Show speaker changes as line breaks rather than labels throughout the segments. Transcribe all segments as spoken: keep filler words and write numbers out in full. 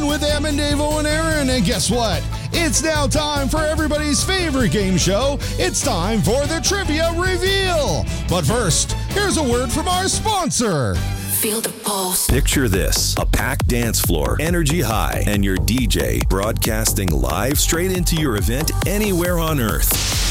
Fun with Em and Davo and Aaron. And guess what? It's now time for everybody's favorite game show. It's time for the trivia reveal. But first, here's a word from our sponsor.
Feel the pulse.
Picture this, a packed dance floor, energy high, and your D J broadcasting live straight into your event anywhere on Earth.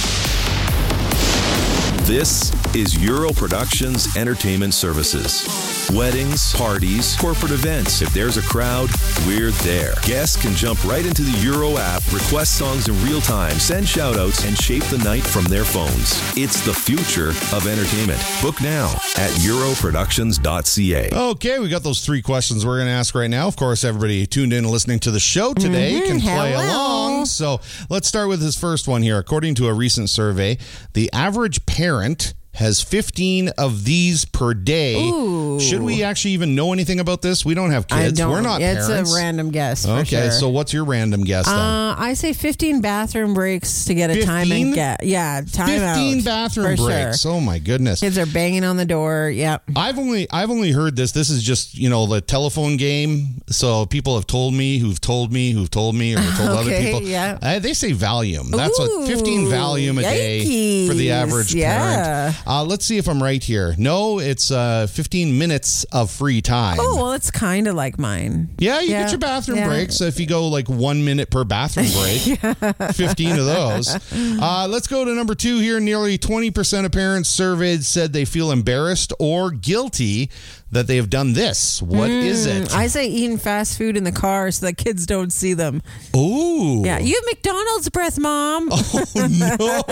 This is Euro Productions Entertainment Services. Weddings, parties, corporate events. If there's a crowd, we're there. Guests can jump right into the Euro app, request songs in real time, send shout-outs, and shape the night from their phones. It's the future of entertainment. Book now at euro productions dot c a.
Okay, we got those three questions we're going to ask right now. Of course, everybody tuned in and listening to the show today
Mm-hmm.
can play
Hello.
along. So let's start with this first one here. According to a recent survey, the average parent has fifteen of these per day.
Ooh.
Should we actually even know anything about this? We don't have kids.
I don't.
We're not
it's
parents.
a random guess. For
Okay,
sure.
so what's your random guess then?
Uh, I say fifteen bathroom breaks to get a time
fifteen?
and get yeah time out.
fifteen bathroom
for
breaks.
Sure.
Oh my goodness.
Kids are banging on the door. Yep.
I've only I've only heard this. This is just, you know, the telephone game. So people have told me, who've told me, who've told me, or told other
Okay,
people.
yeah.
Uh, they say Valium. That's
Ooh,
what fifteen Valium a day for the
yikes,
average
yeah.
parent. Uh, let's see if I'm right here. No, it's uh, fifteen minutes of free time.
Oh well, it's kind of like mine.
Yeah, you
Yeah,
get your bathroom
yeah.
breaks. So if you go like one minute per bathroom break, fifteen of those. Uh, let's go to number two here. Nearly twenty percent of parents surveyed said they feel embarrassed or guilty that they have done this. What is it?
I say eating fast food in the car so that kids don't see them.
Ooh.
Yeah, you have McDonald's breath, Mom.
Oh,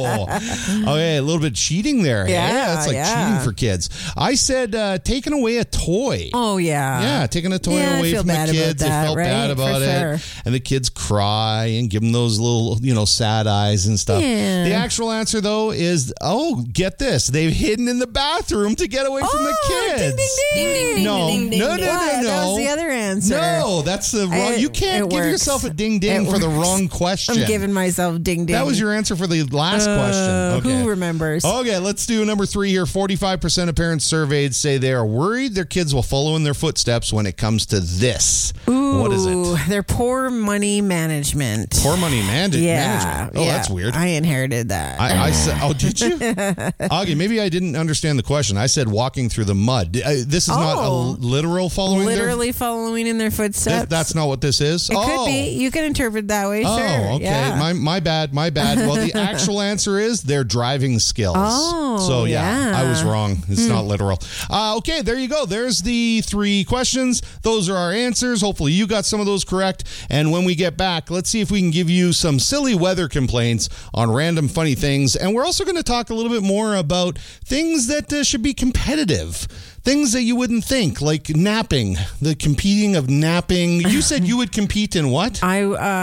no. Okay, a little bit cheating there.
Yeah,
Yeah, that's like
yeah.
cheating for kids. I said uh, taking away a toy.
Oh yeah.
Yeah, taking a toy
Yeah, I
away
feel
from the
bad about
kids. They
that,
felt bad
right?
about
For
it.
sure.
And the kids cry and give them those little, you know, sad eyes and stuff.
Yeah.
The actual answer, though, is, oh, get this. They've hidden in the bathroom to get away from the
Oh,
kids.
ding, ding, ding, ding,
No,
ding, ding,
no,
ding.
no,
What?
no, no.
That was the other answer.
No, that's the wrong.
It-
you can't
it
give
works.
yourself a ding ding
It
for the
works.
wrong question.
I'm giving myself ding ding.
That was your answer for the last
Uh,
question. Okay.
Who remembers?
Okay, let's do number three here. forty-five percent of parents surveyed say they are worried their kids will follow in their footsteps when it comes to this.
Ooh,
What is it?
They're poor money management.
Poor money man-
yeah,
management. Oh,
yeah.
that's weird.
I inherited that.
I, I said, oh, did you? Augie, maybe I didn't understand the question. I said walking through the mud. Uh, This is not a
Oh.
literal following their-
Literally following in their footsteps.
Th- That's not what this is?
It
oh.
could be. You can interpret that way.
Oh,
sure.
okay.
Yeah.
My my bad. My bad. Well, the actual answer is their driving skills.
Oh,
so yeah,
yeah. Hmm.
I was wrong. It's not literal. Uh, okay, there you go. There's the three questions. Those are our answers. Hopefully, you got some of those correct. And when we get back, let's see if we can give you some silly weather complaints on random funny things. And we're also going to talk a little bit more about things that uh, should be competitive. Things that you wouldn't think, like napping, the competing of napping. You said you would compete in what?
I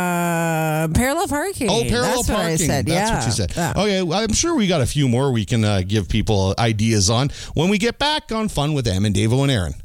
uh parallel parking.
Oh, parallel
That's
parking.
What I said.
That's
yeah.
what you said.
Yeah.
Okay, well, I'm sure we got a few more we can uh, give people ideas on when we get back on Fun with Em and Davo and Aaron.